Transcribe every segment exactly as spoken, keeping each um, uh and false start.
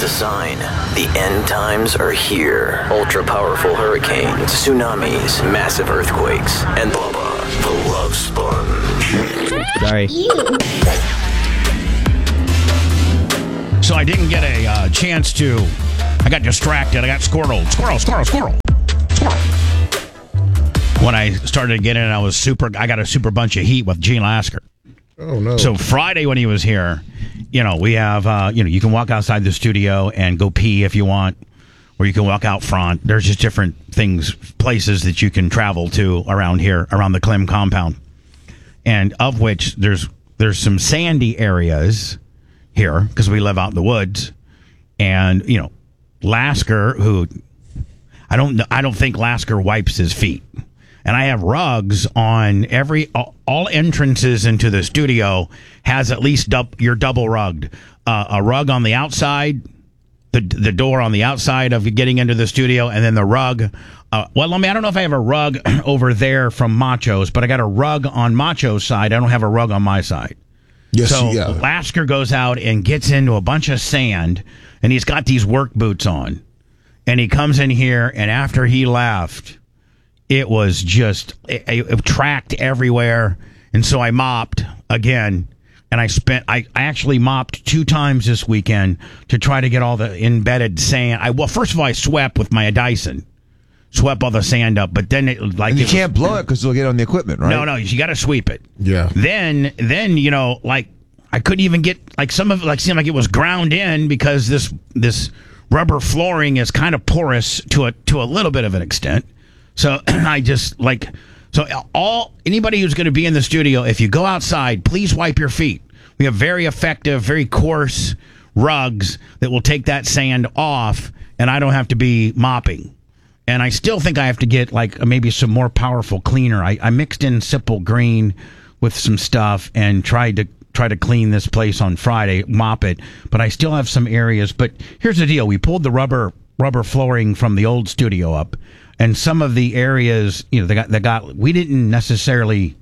It's a sign. The end times are here. Ultra-powerful hurricanes, tsunamis, massive earthquakes, and Bubba, the Love Sponge. Sorry. So I didn't get a uh, chance to... I got distracted. I got squirrel. Squirrel, squirrel, squirrel. Squirrel. When I started to get in, I was super... I got a super bunch of heat with Gene Lasker. Oh, no. So Friday when he was here, you know, we have, uh, you know, you can walk outside the studio and go pee if you want, or you can walk out front. There's just different things, places that you can travel to around here, around the Clem compound. And of which there's there's some sandy areas here because we live out in the woods. And, you know, Lasker, who I don't I don't think Lasker wipes his feet. And I have rugs on every all, all entrances into the studio has at least dub, you're double rugged. Uh, a rug on the outside, the the door on the outside of getting into the studio, and then the rug. Uh, well, I mean, I don't know if I have a rug over there from Macho's, but I got a rug on Macho's side. I don't have a rug on my side. Yes, so yeah. Lasker goes out and gets into a bunch of sand, and he's got these work boots on, and he comes in here, and after he left. It was just it, it tracked everywhere, and so I mopped again, and I spent I, I actually mopped two times this weekend to try to get all the embedded sand. I well, first of all, I swept with my Dyson, swept all the sand up, but then it like and you it can't was, blow it because it'll get on the equipment, right? No, no, you got to sweep it. Yeah. Then then you know like I couldn't even get like some of it like seemed like it was ground in because this this rubber flooring is kind of porous to a to a little bit of an extent. So I just like so all anybody who's going to be in the studio, if you go outside, please wipe your feet. We have very effective, very coarse rugs that will take that sand off, and I don't have to be mopping. And I still think I have to get like maybe some more powerful cleaner. I, I mixed in Simple Green with some stuff and tried to try to clean this place on Friday, mop it. But I still have some areas. But here's the deal: we pulled the rubber rubber flooring from the old studio up. And some of the areas, you know, they got, they got, we didn't necessarily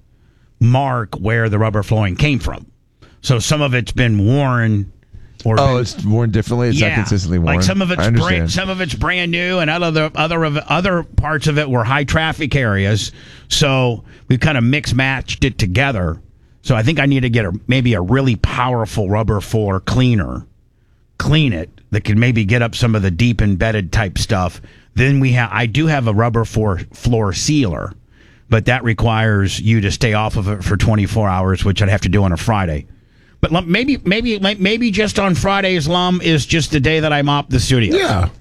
mark where the rubber flooring came from. So some of it's been worn. Or oh, been, it's worn differently. It's yeah, not consistently worn. Like some of it's I brand, some of it's brand new, and other other of other parts of it were high traffic areas. So we kind of mix matched it together. So I think I need to get a maybe a really powerful rubber floor cleaner, clean it that can maybe get up some of the deep embedded type stuff. Then we have, I do have a rubber floor, floor sealer, but that requires you to stay off of it for twenty-four hours, which I'd have to do on a Friday. But maybe, maybe, maybe just on Fridays, Lum, is just the day that I mop the studio. Yeah.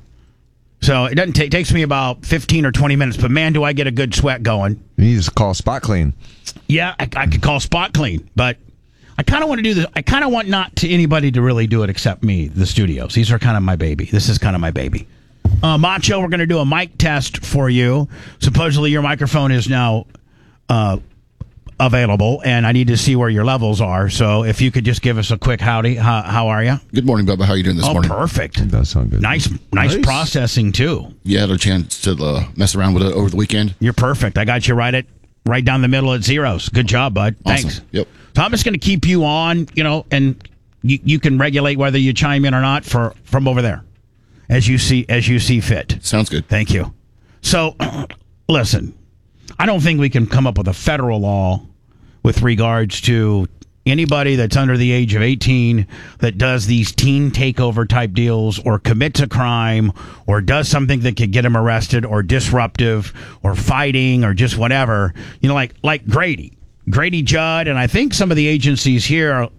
So it doesn't take, takes me about fifteen or twenty minutes, but man, do I get a good sweat going. You need to call Spot Clean. Yeah, I, I could call Spot Clean, but I kind of want to do this. I kind of want not to anybody to really do it except me, the studios. These are kind of my baby. This is kind of my baby. Uh, Macho, we're going to do a mic test for you. Supposedly your microphone is now uh, available, and I need to see where your levels are. So if you could just give us a quick howdy. How, how are you? Good morning, Bubba. How are you doing this oh, morning? Perfect. It does sound good. Nice, nice, Nice. processing, too. You had a chance to uh, mess around with it over the weekend? You're perfect. I got you right at right down the middle at zeros. Good job, bud. Awesome. Thanks. Yep. So I'm just going to keep you on, you know, and you, you can regulate whether you chime in or not for from over there. As you see, as you see fit. Sounds good. Thank you. So, listen, I don't think we can come up with a federal law with regards to anybody that's under the age of eighteen that does these teen takeover type deals or commits a crime or does something that could get them arrested or disruptive or fighting or just whatever. You know, like like Grady, Grady Judd, and I think some of the agencies here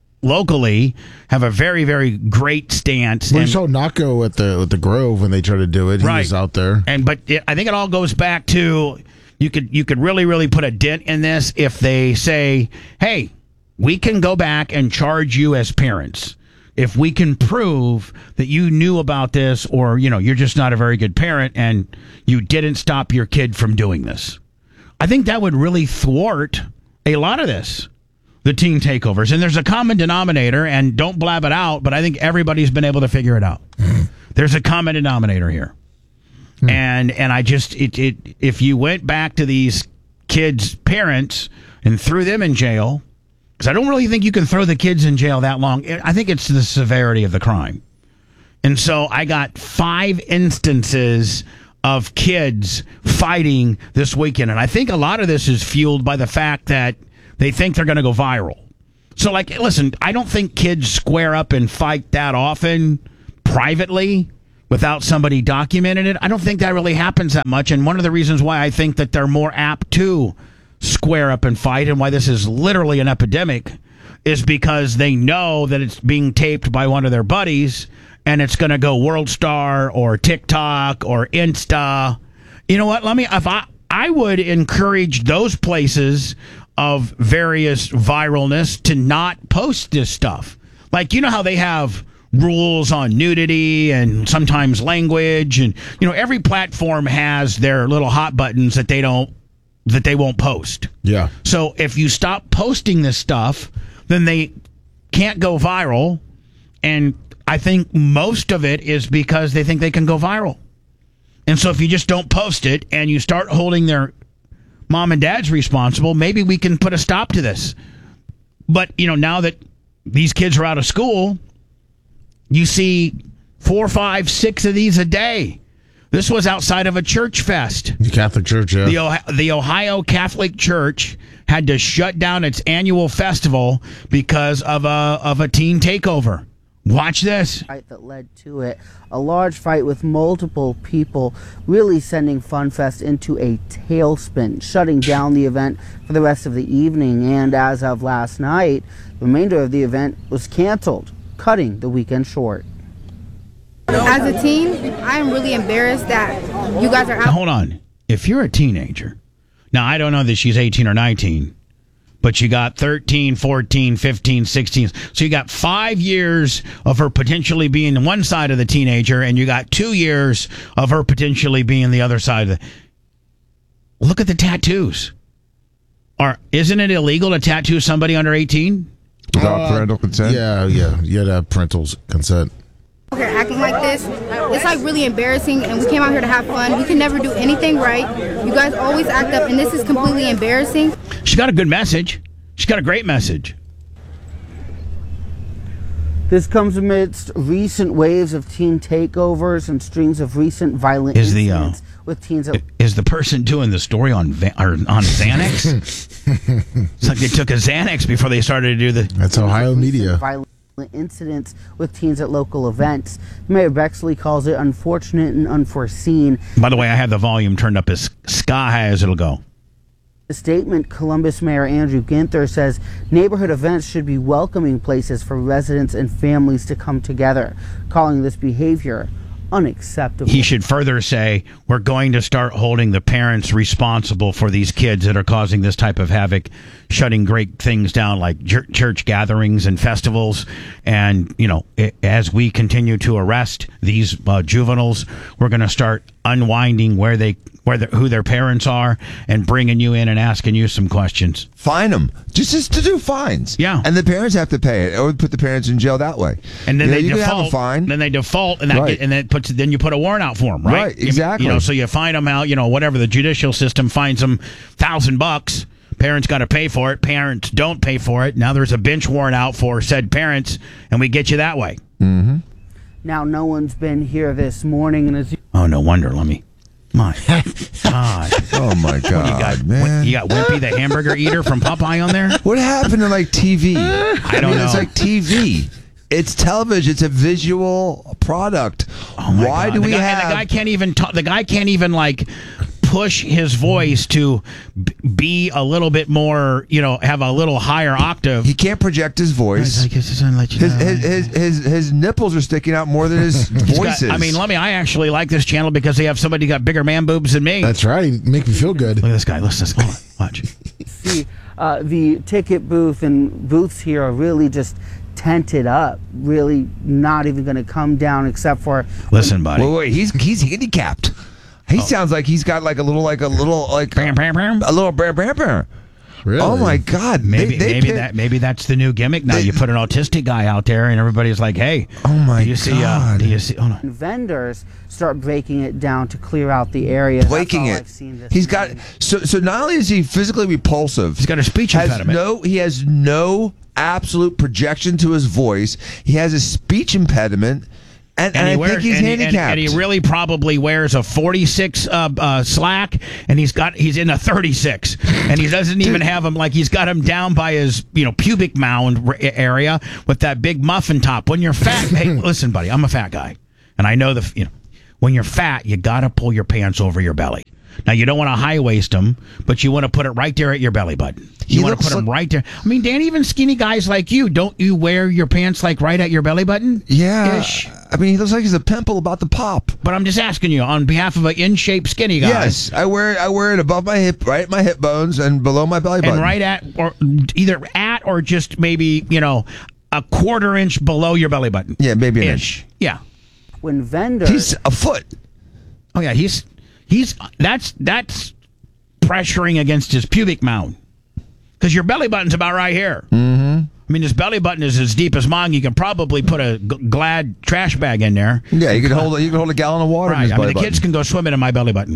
locally have a very, very great stance. We and, saw Naco at the at the Grove when they tried to do it. He right. was out there. And but it, I think it all goes back to you could you could really, really put a dent in this if they say, hey, we can go back and charge you as parents. If we can prove that you knew about this or, you know, you're just not a very good parent and you didn't stop your kid from doing this. I think that would really thwart a lot of this. The teen takeovers. And there's a common denominator, and don't blab it out, but I think everybody's been able to figure it out. Mm. There's a common denominator here. Mm. And and I just, it, it if you went back to these kids' parents and threw them in jail, because I don't really think you can throw the kids in jail that long. I think it's the severity of the crime. And so I got five instances of kids fighting this weekend. And I think a lot of this is fueled by the fact that they think they're going to go viral. So, like, listen, I don't think kids square up and fight that often privately without somebody documenting it. I don't think that really happens that much. And one of the reasons why I think that they're more apt to square up and fight and why this is literally an epidemic is because they know that it's being taped by one of their buddies and it's going to go World Star or TikTok or Insta. You know what? Let me, if I, I would encourage those places of various viralness to not post this stuff. Like, you know how they have rules on nudity and sometimes language, and you know every platform has their little hot buttons that they don't that they won't post. Yeah. So if you stop posting this stuff, then they can't go viral, and I think most of it is because they think they can go viral. And so if you just don't post it and you start holding their mom and dad's responsible, maybe we can put a stop to this. But you know, now that these kids are out of school, you see four, five, six of these a day. This was outside of a church fest. The Catholic Church, yeah. The, Ohio, the Ohio Catholic Church had to shut down its annual festival because of a of a teen takeover. Watch this. Fight that led to it. A large fight with multiple people really sending FunFest into a tailspin, shutting down the event for the rest of the evening. And as of last night, the remainder of the event was canceled, cutting the weekend short. As a teen, I am really embarrassed that you guys are out. Now, hold on. If you're a teenager, now I don't know that she's eighteen or nineteen, but you got thirteen, fourteen, fifteen, sixteen. So you got five years of her potentially being one side of the teenager, and you got two years of her potentially being the other side of the... Look at the tattoos. Are, isn't it illegal to tattoo somebody under eighteen? Without Uh, parental consent? Yeah, yeah. You had to have parental consent. Here acting like this, it's like really embarrassing, and we came out here to have fun. We can never do anything right. You guys always act up, and this is completely embarrassing. She's got a good message. She's got a great message. This comes amidst recent waves of teen takeovers and strings of recent violent Is the, uh, incidents with teens. At- Is the person doing the story on Va- or on Xanax? It's like they took a Xanax before they started to do the... That's Ohio media. Violent incidents with teens at local events. Mayor Bexley calls it unfortunate and unforeseen. By the way, I have the volume turned up as sky high as it'll go. The statement, Columbus Mayor Andrew Ginther says neighborhood events should be welcoming places for residents and families to come together, calling this behavior unacceptable. He should further say, we're going to start holding the parents responsible for these kids that are causing this type of havoc, shutting great things down like ch- church gatherings and festivals. And, you know, it, as we continue to arrest these uh, juveniles, we're going to start unwinding where they where the, who their parents are and bringing you in and asking you some questions. Fine them. Just, just to do fines. Yeah. And the parents have to pay it, or put the parents in jail that way. And then You know, they you can default. have a fine. Then they default, and that Right. get, and that puts then you put a warrant out for them, right? Right, exactly. You know, so you find them out. You know, whatever the judicial system finds them thousand bucks. Parents got to pay for it. Parents don't pay for it. Now there's a bench warrant out for said parents, and we get you that way. Mm-hmm. Now, no one's been here this morning, and as Oh, no wonder. Let me. My God. Oh my God, You got, man! you got Wimpy the hamburger eater from Popeye on there? What happened to like T V? I don't mean, It's know. like T V. It's television. It's a visual product. Oh my Why God. do the we guy, have? And the guy can't even talk. The guy can't even like push his voice to b- be a little bit more. You know, have a little higher octave. He can't project his voice. I guess it's gonna let you His, know. his his his his nipples are sticking out more than his He's got- voices. I mean, let me. I actually like this channel because they have somebody who got bigger man boobs than me. That's right. Make me feel good. Look at this guy. Listen, hold on. Watch. see uh, the ticket booth and booths here are really just tented up, really not even going to come down except for Listen, buddy. wait, wait, he's he's handicapped. He sounds like he's got like a little like a little like Bam, bam, bam. a little bear bear bear. Really? Oh my God! Maybe they, they maybe pit- that maybe that's the new gimmick now. They- You put an autistic guy out there, and everybody's like, "Hey, Oh my do you see? Uh, God. do you see? Hold on. vendors start breaking it down to clear out the area. Breaking That's all it. I've seen this He's got morning. so so. Not only is he physically repulsive, He's got a speech has impediment. no. He has no absolute projection to his voice. He has a speech impediment, And, and, And, he I wears, think he's and, he- and- handicapped. and he really probably wears a forty-six uh, uh, slack, and he's got he's in a thirty-six, and he doesn't even have him like he's got him down by his you know pubic mound r- area with that big muffin top. When you're fat, hey, listen, buddy, I'm a fat guy, and I know the you know when you're fat, you gotta pull your pants over your belly. Now you don't want to high waist them, but you want to put it right there at your belly button. You He want to looks put them like- right there. I mean, Dan, even skinny guys like you, don't you wear your pants like right at your belly button? yeah. Ish. I mean, he looks like he's a pimple about to pop. But I'm just asking you on behalf of an in-shape skinny guy. Yes, I wear I wear it above my hip, right at my hip bones, and below my belly button. And right at, or either at, or just maybe, you know, a quarter inch below your belly button. Yeah, maybe an Ish. inch. Yeah. When vendors He's a foot. Oh yeah, he's he's that's that's pressuring against his pubic mound because your belly button's about right here. Mm-hmm. I mean, his belly button is as deep as mine. You can probably put a g- Glad trash bag in there. Yeah, you could hold you could hold a gallon of water in Right. his I mean, belly the kids button. can go swimming in my belly button.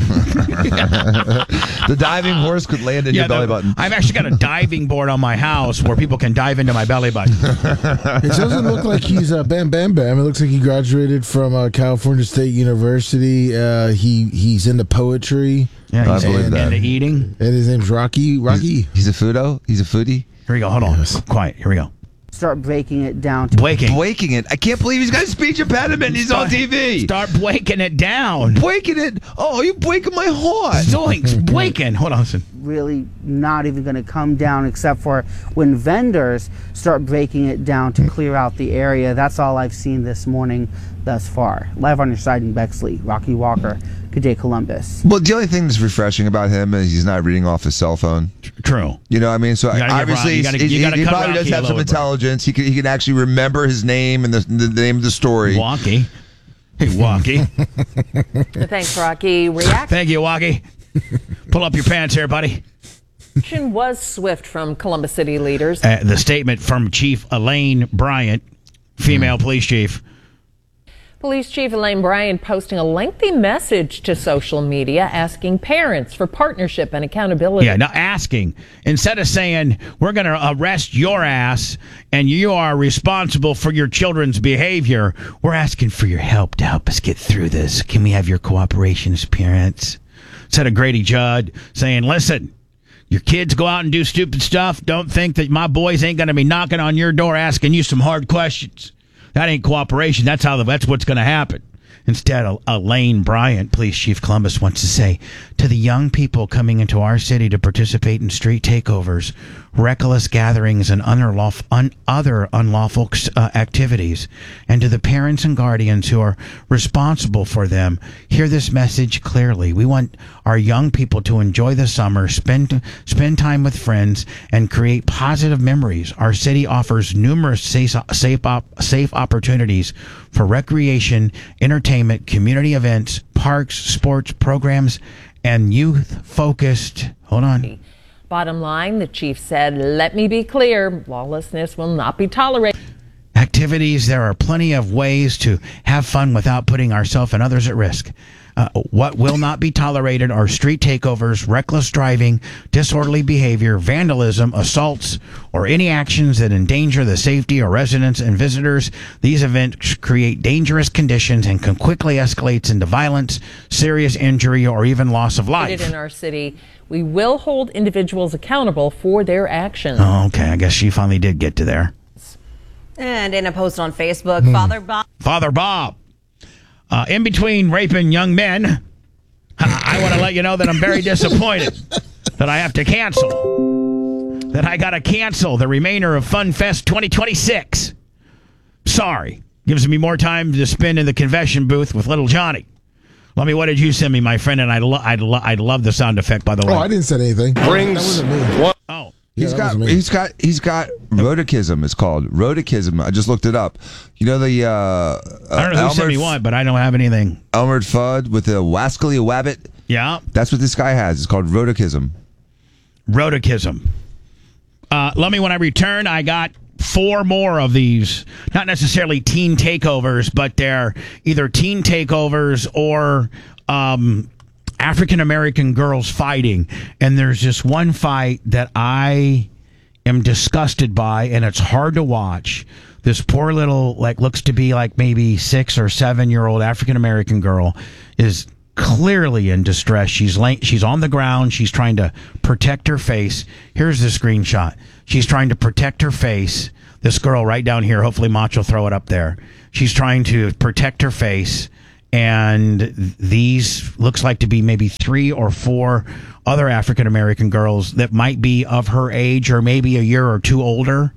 The diving horse could land in your belly the- button. I've actually got a diving board on my house where people can dive into my belly button. It doesn't look like he's uh, Bam Bam Bam. It looks like he graduated from uh, California State University. Uh, he he's into poetry, Yeah, I he's believe that. into eating. and his name's Rocky. Rocky. He's a foodo. He's a foodie. Here we go. Hold on. Quiet. Here we go. start breaking it down to Waking. Waking it. I can't believe he's got a speech impediment. He's on T V. Start waking it down. Waking it. Oh, you're breaking my heart. Zoinks. Waking. Hold on. Listen. really not even going to come down except for when vendors start breaking it down to clear out the area. That's all I've seen this morning thus far. Live on your side in Bexley, Rocky Walker, Good Day Columbus. Well, the only thing that's refreshing about him is he's not reading off his cell phone. True. You know what I mean? So You gotta give obviously, Rob- you gotta- he's- you he, gotta he cut probably does Rocky a have some little bit. intelligence. He can, he can actually remember his name and the, the, the name of the story. Walkie. Hey, Walkie. Thanks, Rocky. Reaction Thank you, Walkie. Pull up your pants here, buddy. was swift from Columbus City leaders. Uh, the statement from Chief Elaine Bryant, female police chief. Police Chief Elaine Bryant posting a lengthy message to social media asking parents for partnership and accountability. Yeah, now asking. Instead of saying, we're going to arrest your ass and you are responsible for your children's behavior, we're asking for your help to help us get through this. Can we have your cooperation as parents? Instead of Grady Judd saying, listen, your kids go out and do stupid stuff. Don't think that my boys ain't going to be knocking on your door asking you some hard questions. That ain't cooperation. That's how the, that's what's going to happen. Instead, Elaine Bryant, Police Chief Columbus, wants to say to the young people coming into our city to participate in street takeovers, reckless gatherings, and unlawful, un, other unlawful uh, activities, and to the parents and guardians who are responsible for them, hear this message clearly. We want our young people to enjoy the summer, spend spend time with friends, and create positive memories. Our city offers numerous safe safe, op, safe opportunities for recreation, entertainment, community events, parks, sports programs, and youth-focused. Hold on. Bottom line, the chief said, let me be clear, lawlessness will not be tolerated. Activities, there are plenty of ways to have fun without putting ourselves and others at risk. Uh, what will not be tolerated are street takeovers, reckless driving, disorderly behavior, vandalism, assaults, or any actions that endanger the safety of residents and visitors. These events create dangerous conditions and can quickly escalate into violence, serious injury, or even loss of life. In our city, we will hold individuals accountable for their actions. Oh, okay. I guess she finally did get to there. And in a post on Facebook, Father Bob. Father Bob. Uh, in between raping young men, I, I want to let you know that I'm very disappointed that I have to cancel. That I got to cancel the remainder of Fun Fest twenty twenty-six. Sorry. Gives me more time to spend in the confession booth with little Johnny. Let me, what did you send me, my friend? And I'd, lo- I'd, lo- I'd love the sound effect, by the way. Oh, I didn't say anything. Brings that wasn't me. Oh. He's Yeah, that got wasn't me. he's got he's got rhodochism. It's called rhodochism. I just looked it up. You know the uh, uh, I don't know who sent me one, but I don't have anything. Elmer Fudd with the wascally wabbit. Yeah. That's what this guy has. It's called rhodochism. Rhodochism. Uh, let me, when I return, I got four more of these. Not necessarily teen takeovers, but they're either teen takeovers or um, African American girls fighting. And there's just one fight that I am disgusted by, and it's hard to watch. this poor little, like, looks to be like maybe six or seven year old African American girl is clearly in distress. She's lay- she's on the ground. She's trying to protect her face. Here's the screenshot. She's trying to protect her face. This girl right down here. Hopefully, Mach will throw it up there. She's trying to protect her face. And these looks like to be maybe three or four other African American girls that might be of her age or maybe a year or two older.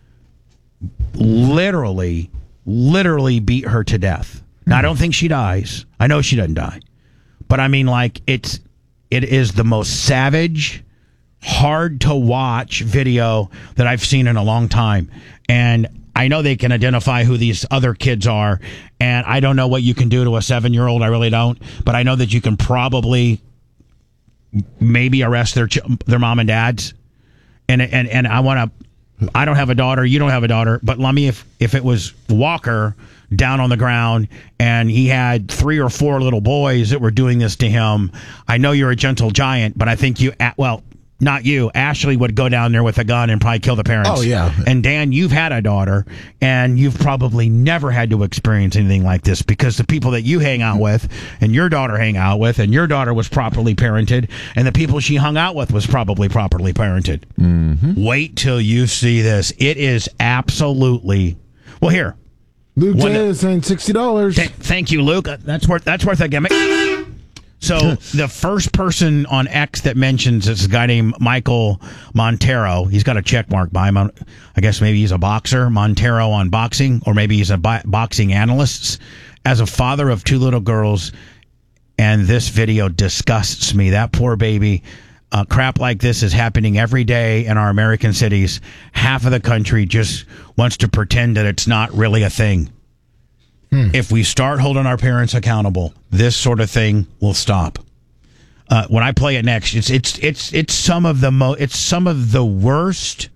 Literally, literally beat her to death. Now, I don't think she dies. I know she doesn't die. But I mean, like, it's it is the most savage, hard to watch video that I've seen in a long time. And I know they can identify who these other kids are. And I don't know what you can do to a seven-year-old. I really don't. But I know that you can probably maybe arrest their ch- their mom and dads. And and and I want to. I don't have a daughter. You don't have a daughter. But let me, if if it was Walker down on the ground and he had three or four little boys that were doing this to him, I know you're a gentle giant, but I think you, well, not you, Ashley would go down there with a gun and probably kill the parents. Oh, yeah. And Dan, you've had a daughter, and you've probably never had to experience anything like this because the people that you hang out with and your daughter hang out with and your daughter was properly parented and the people she hung out with was probably properly parented. Mm-hmm. Wait till you see this. It is absolutely, well, here. Luke One- J is saying sixty dollars. Th- thank you, Luke. Uh, That's worth that's worth a gimmick. So the first person on X that mentions is a guy named Michael Montero. He's got a check mark by him. I guess maybe he's a boxer, Montero on boxing, or maybe he's a bi- boxing analyst. As a father of two little girls, and this video disgusts me. That poor baby. Uh, crap like this is happening every day in our American cities. Half of the country just wants to pretend that it's not really a thing. Hmm. If we start holding our parents accountable, this sort of thing will stop. Uh, when I play it next, it's it's it's it's some of the mo it's some of the worst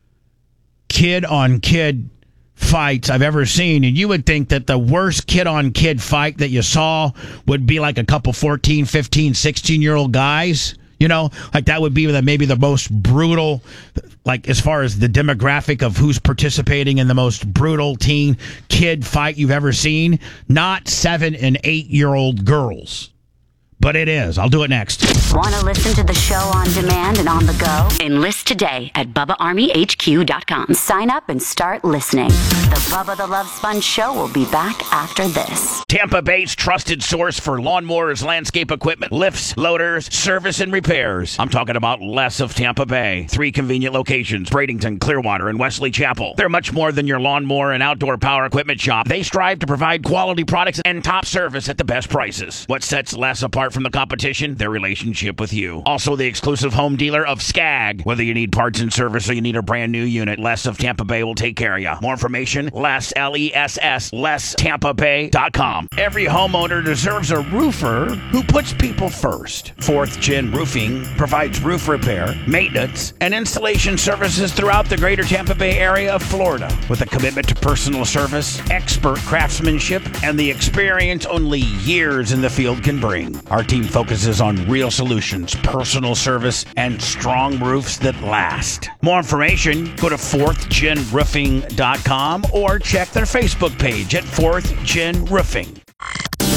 kid on kid fights I've ever seen. And you would think that the worst kid on kid fight that you saw would be like a couple fourteen, fifteen, sixteen year old guys. You know, like that would be the, maybe the most brutal, like as far as the demographic of who's participating in the most brutal teen kid fight you've ever seen. Not seven and eight year old girls. But it is. I'll do it next. Want to listen to the show on demand and on the go? Enlist today at Bubba Army H Q dot com. Sign up and start listening. The Bubba the Love Sponge Show will be back after this. Tampa Bay's trusted source for lawnmowers, landscape equipment, lifts, loaders, service, and repairs. I'm talking about Les of Tampa Bay. Three convenient locations, Bradenton, Clearwater, and Wesley Chapel. They're much more than your lawnmower and outdoor power equipment shop. They strive to provide quality products and top service at the best prices. What sets Les apart from the competition? Their relationship with you. Also the exclusive home dealer of Skag. Whether you need parts and service or you need a brand new unit, Les of Tampa Bay will take care of you. More information, Les, L E S S, Les Tampa Bay dot com. Every homeowner deserves a roofer who puts people first. Fourth Gen Roofing provides roof repair, maintenance, and installation services throughout the greater Tampa Bay area of Florida. With a commitment to personal service, expert craftsmanship, and the experience only years in the field can bring. Our team focuses on real solutions, personal service, and strong roofs that last. More information, go to fourth gen roofing dot com or check their Facebook page at fourth gen roofing.